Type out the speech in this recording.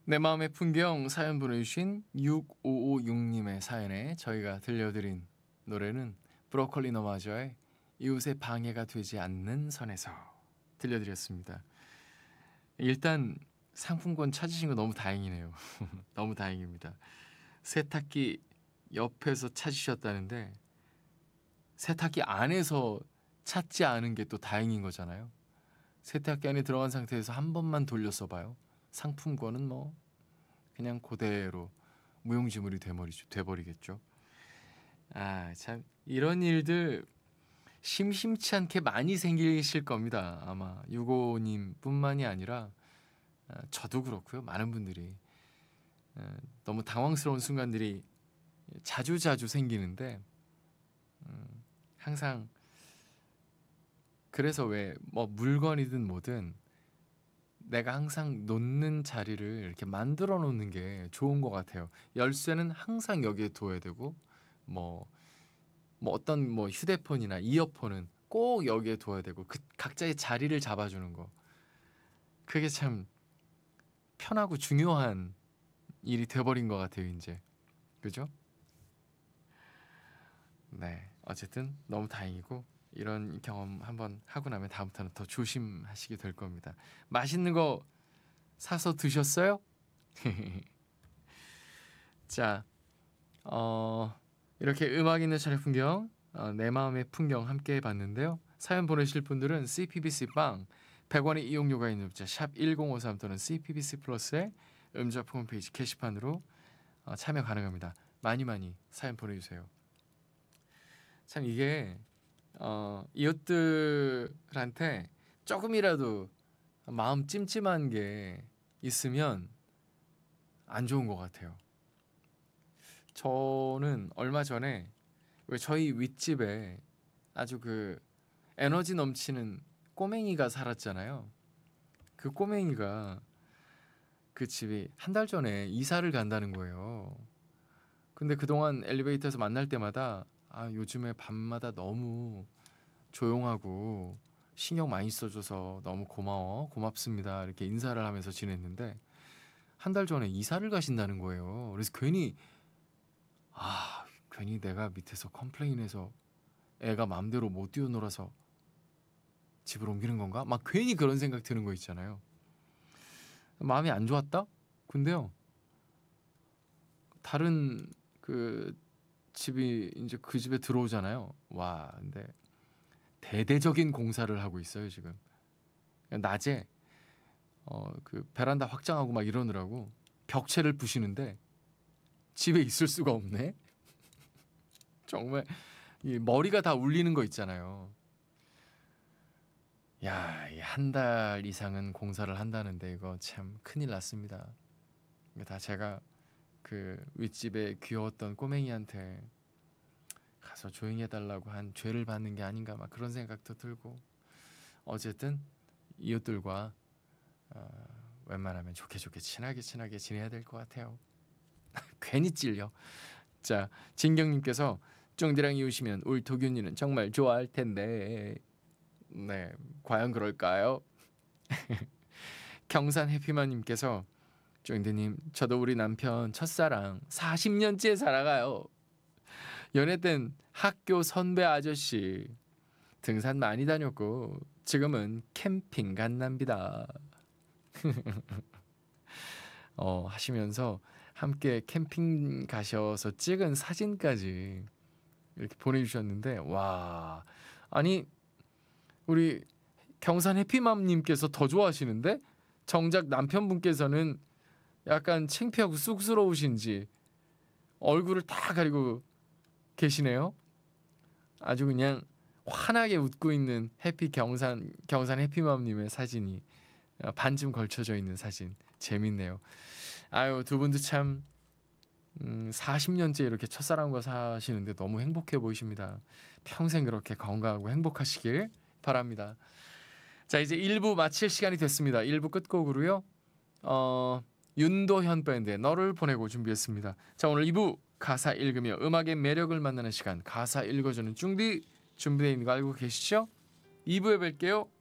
내 마음의 풍경 사연 보내주신 6556님의 사연에 저희가 들려드린 노래는 브로콜리 너마저의 이웃의 방해가 되지 않는 선에서 들려드렸습니다. 일단 상품권 찾으신 거 너무 다행이네요. 너무 다행입니다. 세탁기 옆에서 찾으셨다는데 세탁기 안에서 찾지 않은 게 또 다행인 거잖아요. 세탁기 안에 들어간 상태에서 한 번만 돌려 써봐요. 상품권은 뭐 그냥 그대로 무용지물이 돼버리겠죠. 아, 참 이런 일들 심심치 않게 많이 생기실 겁니다. 아마 유고님 뿐만이 아니라 저도 그렇고요. 많은 분들이 너무 당황스러운 순간들이 자주자주 생기는데 항상 그래서 왜 뭐 물건이든 뭐든 내가 항상 놓는 자리를 이렇게 만들어 놓는 게 좋은 것 같아요. 열쇠는 항상 여기에 둬야 되고 뭐, 뭐 어떤 뭐 휴대폰이나 이어폰은 꼭 여기에 둬야 되고 그 각자의 자리를 잡아주는 거 그게 참 편하고 중요한 일이 돼버린 것 같아요 이제. 그죠? 네, 어쨌든 너무 다행이고 이런 경험 한번 하고 나면 다음부터는 더 조심하시게 될 겁니다. 맛있는 거 사서 드셨어요? 자, 이렇게 음악 있는 차례 풍경, 내 마음의 풍경 함께 해봤는데요. 사연 보내실 분들은 CPBC 빵 100원의 이용료가 있는 문자 샵 1053 또는 CPBC 플러스의 음접 홈페이지 게시판으로 참여 가능합니다. 많이 많이 사연 보내주세요. 참 이게 이웃들한테 조금이라도 마음 찜찜한 게 있으면 안 좋은 것 같아요. 저는 얼마 전에 왜 저희 윗집에 아주 그 에너지 넘치는 꼬맹이가 살았잖아요. 그 꼬맹이가 그 집이 한 달 전에 이사를 간다는 거예요. 근데 그동안 엘리베이터에서 만날 때마다 요즘에 밤마다 너무 조용하고 신경 많이 써줘서 너무 고마워, 고맙습니다. 이렇게 인사를 하면서 지냈는데 한 달 전에 이사를 가신다는 거예요. 그래서 괜히 내가 밑에서 컴플레인해서 애가 맘대로 못 뛰어놀아서 집을 옮기는 건가? 막 괜히 그런 생각 드는 거 있잖아요. 마음이 안 좋았다? 근데요, 다른 그 집이 이제 그 집에 들어오잖아요. 와, 근데 대대적인 공사를 하고 있어요, 지금. 낮에 그 베란다 확장하고 막 이러느라고 벽체를 부시는데 집에 있을 수가 없네. 정말 이 머리가 다 울리는 거 있잖아요. 야, 한 달 이상은 공사를 한다는데 이거 참 큰일 났습니다. 이거 다 제가 그 윗집에 귀여웠던 꼬맹이한테 가서 조용히 해달라고 한 죄를 받는 게 아닌가 막 그런 생각도 들고 어쨌든 이웃들과 웬만하면 좋게 친하게 지내야 될 것 같아요. 괜히 찔려. 자, 진경님께서 쫑디랑 이웃이면 울 도균이는 정말 좋아할 텐데 네, 과연 그럴까요? 경산 해피만님께서 쫑디님 저도 우리 남편 첫사랑 40년째 살아가요. 연애 땐 학교 선배 아저씨 등산 많이 다녔고 지금은 캠핑 간납니다. 하시면서 함께 캠핑 가셔서 찍은 사진까지 이렇게 보내주셨는데 와, 아니 우리 경산 해피맘님께서 더 좋아하시는데 정작 남편분께서는 약간 창피하고 쑥스러우신지 얼굴을 다 가리고 계시네요. 아주 그냥 환하게 웃고 있는 해피 경산 해피맘님의 사진이 반쯤 걸쳐져 있는 사진 재밌네요. 아유, 두 분도 참 40년째 이렇게 첫사랑과 사시는데 너무 행복해 보이십니다. 평생 그렇게 건강하고 행복하시길 바랍니다. 자, 이제 1부 마칠 시간이 됐습니다. 1부 끝곡으로요. 윤도현 밴드의 너를 보내고 준비했습니다. 자, 오늘 2부 가사 읽으며 음악의 매력을 만나는 시간 가사 읽어주는 준비되어 있는 거 알고 계시죠? 2부에 뵐게요.